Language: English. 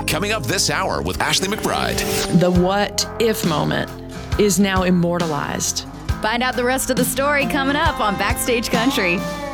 Coming up this hour with Ashley McBride. The what if moment is now immortalized. Find out the rest of the story coming up on Backstage Country.